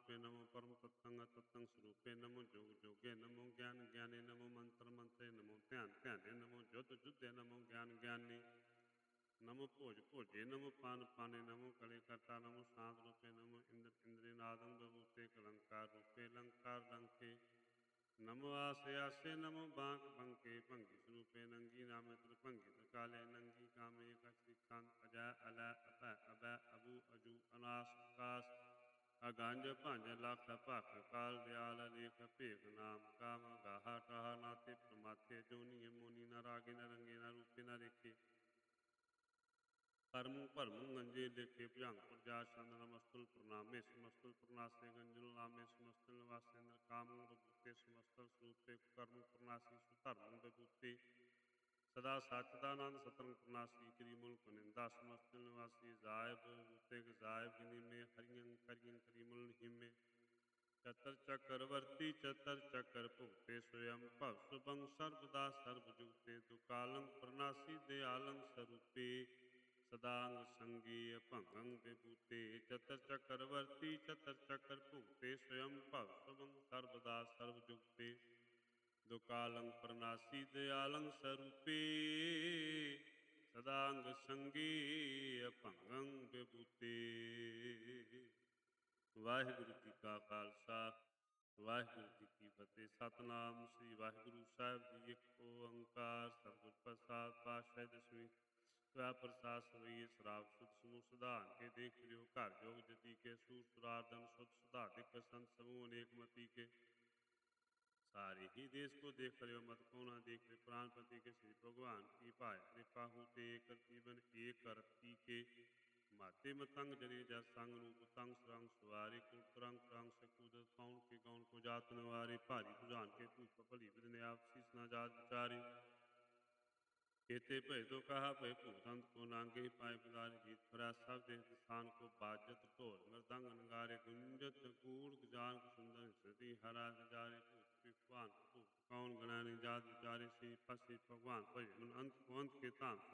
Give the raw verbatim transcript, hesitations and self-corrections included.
रूपे नमो परम तत्तं अतत्तं स्वरूपे नमो जोग जोगे नमो ज्ञान ज्ञाने नमो मंत्र मंत्रे नमो ध्यान ध्याने नमो युद्ध युद्धे नमो ज्ञान ज्ञानी नमो भोज भोजे नमो पान पाने नमो कले कर्ता नमो शांत रूपे नमो इंद्र इंद्रे नादं बभूते कलंकार रूपे लंकार लंके नमो आसे आसे नमो बांक बंके भंगी स्वरूपे नंगी नामे त्रिभंगी त्रिकाले नंगी कामे का श्रीकांत अजय अल अप अब अबू अजू अनास आकाश अगंज भंज लख भख काल दयाल लेख भेख नाम काम गाहा टाहा नाते प्रमाते जोनी मोनी न रागे न रंगे न रूपे न रेखे परम भरम गंजे लेखे भुजंग प्रजा चंद नमस्तुल प्रणामे समस्तुल प्रणासे गंजुल नामे समस्तुल निवासेंद्र काम बभूते समस्तल स्वरूपे कर्म प्रणासी सुधर्म बभूते सदा सचदानंद सतरंग प्रणासी करी मुल्क निंदा समस्तुल निवासी जायब बभूते जायब गिनी में हरियं करियं करी मुल हिमे चतर चक्रवर्ती चतर चक्र भुगते स्वयं भव शुभं सर्वदा सर्वजुगते दुकालं प्रणासी दयालं स्वरूपे सदांग संगी भंगं विभूते चतर चक्रवर्ती चतर चक्र भुगते स्वयं भव शुभं सर्वदा सर्वजुगते दुकालं प्रणासी दयालं स्वरूपे सदांग संगी भंगं विभूते। ਵਾਹਿਗੁਰੂ ਜੀ ਕਾ ਖਾਲਸਾ ਵਾਹਿਗੁਰੂ ਜੀ ਕੀ ਫਤਿਹ। ਸਤਨਾਮ ਸ੍ਰੀ ਵਾਹਿਗੁਰੂ ਸਾਹਿਬ ਜੀ। ਇੱਕ ਓੰਕਾਰ ਸਤਿਗੁਰ ਪ੍ਰਸਾਦ ਪਾਤਸ਼ਾਹ ਦਸਵੀਂ ਸਵੈ ਪ੍ਰਸਾਦ ਸਵਈਏ ਸ਼ਰਾਬ ਸੁਧ ਸਮੂਹ ਸੁਧਾਰਨ ਕੇ ਦੇਖ ਲਿਓ ਘਰ ਜੋਗ ਜਤੀ ਕੇ ਸੂਰ ਸੁਰਾਰਦਨ ਸੁਧ ਸੁਧਾਰਿਕ ਸੰਤ ਸਮੂਹ ਅਨੇਕ ਮਤੀ ਕੇ सारे ही देश को देख लियो मत को ना देख ले प्राणपति के श्री भगवान की पाए कृपा होते एक जीवन एक रत्ती के माते मतंग जरी जस संग रूप तंग सरंग सवारी कुल तरंग तरंग से कूद कौन के गौन को जात नवारी भारी भुजान के पूछ भली विदने आप शीस न जात विचारी केते भय तो कहा भय भूतंत को नांगे पाए बिदारी गीत भरा सब देह स्थान को बाजत ढोल मृदंग नगारे गुंजत कूड़ जान सुंदर सती हरा जारे भूत भगवान भूत कौन गणा नहीं जात विचारे श्री पसी भगवान भज मन अंत को अंत के ताम